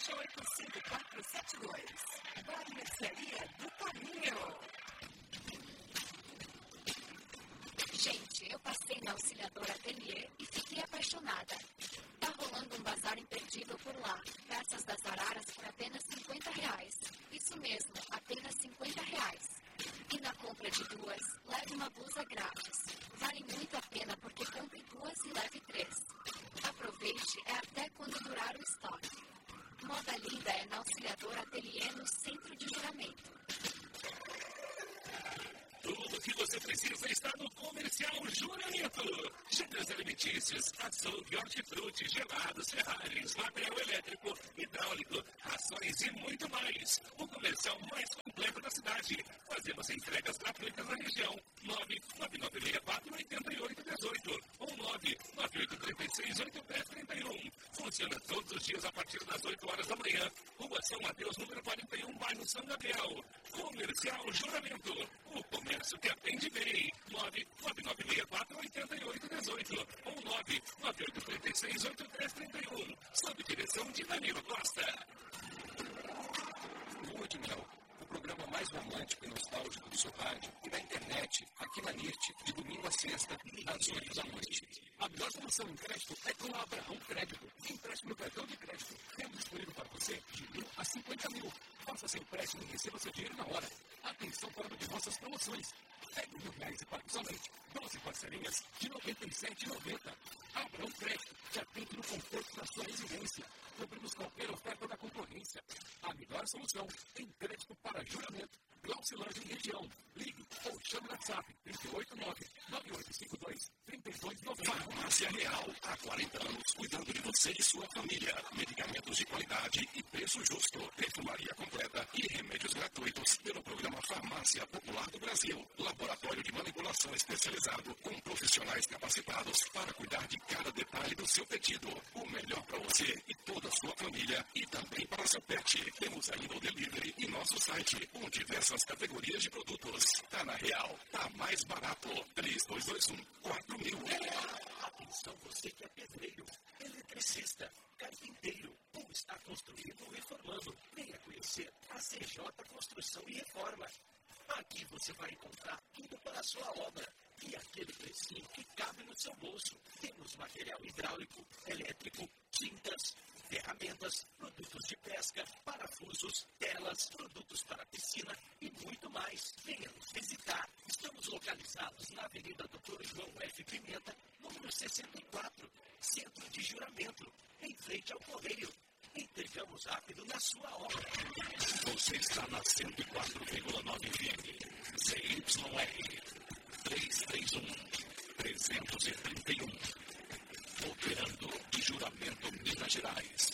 788-5472. Barbearia do Caminho. Gente, eu passei na Auxiliadora Ateliê e fiquei apaixonada. Tá rolando um bazar imperdível por lá. Peças das araras por apenas R$50. Isso mesmo, apenas R$50. E na compra de duas, leve uma blusa grátis. Vale muito a pena porque compre duas e leve 3. Aproveite até quando durar o estoque. Moda linda é na Auxiliadora Ateliê no Centro de Juramento. Tudo que você precisa está no Comercial Juramento. Gêneros alimentícios, açougue, hortifruti, gelados, ferragens, material elétrico, hidráulico, rações e muito mais. O comercial mais completo da cidade. Fazemos entregas gratuitas na região. 99964-8818 ou 99836-8331. Funciona todos os dias a partir das 8 horas da manhã. Rua São Mateus, número 41, bairro São Gabriel. Comercial Juramento. O comércio que atende bem. 99964-8818 ou 99836-8331. Sob direção de Danilo Costa. Lua de Mel, o programa mais romântico e nostálgico do seu rádio e da internet, aqui na NIRT, de domingo a sexta, às 8 da noite. A melhor solução em crédito é com a Abraão Crédito. Empréstimo no cartão de crédito. Temos disponível para você de 1.000 a 50 mil. Faça seu empréstimo e receba seu dinheiro na hora. Atenção para uma de nossas promoções. Pegue R$1.000 e pague somente 12 parcelinhas de R$ 97,90. Abraão Crédito te atende no conforto da sua residência. Cobramos qualquer oferta da concorrência. A melhor solução em crédito para juramento. Glaucilândia em região. Ligue ou chame no WhatsApp 389-9852-3290. Farmácia Real, há 40 anos cuidando de você e sua família. Medicamentos de qualidade e preço justo. Perfumaria completa e remédios gratuitos pelo programa Farmácia Popular do Brasil. Laboratório de manipulação especializado com profissionais capacitados para cuidar de cada detalhe do seu pedido. O melhor para você e toda a sua família e também para seu pet. Temos ainda o delivery e nosso site com diversas categorias de produtos. Tá na Real, tá mais barato. 3221-4000. Atenção você que é pedreiro, eletricista, carpinteiro ou está construindo ou reformando. Venha conhecer a CJ Construção e Reforma. Aqui você vai encontrar tudo para a sua obra e aquele precinho que cabe no seu bolso. Temos material hidráulico, elétrico, tintas, ferramentas, produtos de pesca, parafusos, telas, produtos para piscina e muito mais. Venha nos visitar. Estamos localizados na Avenida Dr. João F. Pimenta, número 64, Centro de Juramento, em frente ao Correio. Entregamos rápido na sua obra. Você está na 104,9 FM. CYR 331-331. Operando de Juramento, Minas Gerais.